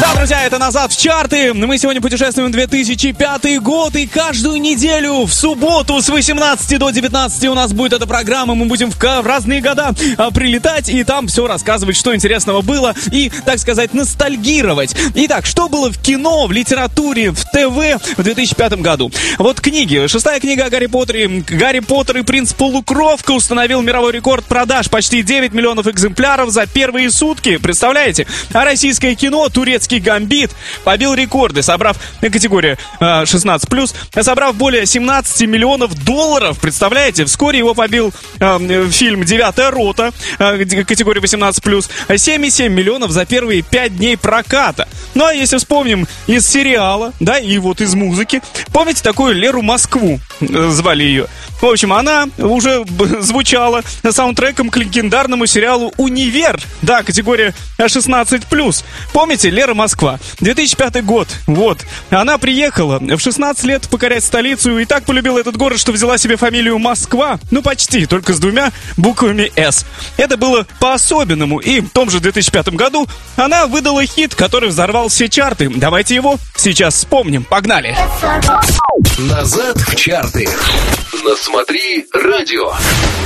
Да, друзья, это «Назад в чарты». Мы сегодня путешествуем в 2005 год, и каждую неделю в субботу с 18 до 19 у нас будет эта программа. Мы будем в разные года прилетать и там все рассказывать, что интересного было, и, так сказать, ностальгировать. Итак, что было в кино, в литературе, в ТВ в 2005 году? Вот книги. 6-я книга о Гарри Поттере. «Гарри Поттер и принц Полукровка» установил мировой рекорд продаж. Почти 9 миллионов экземпляров за первые сутки. Представляете? А российское кино «Турецкий гамбит» побил рекорды, собрав категорию 16+, собрав более 17 миллионов долларов. Представляете? Вскоре его побил фильм «Девятая рота», категория 18+, 7,7 миллионов за первые 5 дней проката. Ну а если вспомним из сериала, да, и вот из музыки, помните такую Леру Москву, звали ее? В общем, она уже звучала саундтреком к легендарному сериалу «Универ». Да, категория 16+. Помните, Лера Москва? 2005 год. Вот. Она приехала в 16 лет покорять столицу и так полюбила этот город, что взяла себе фамилию Москва. Ну, почти, только с 2 буквами «С». Это было по-особенному. И в том же 2005 году она выдала хит, который взорвал все чарты. Давайте его сейчас вспомним. Погнали! «Назад в чарты». На «Смотри радио».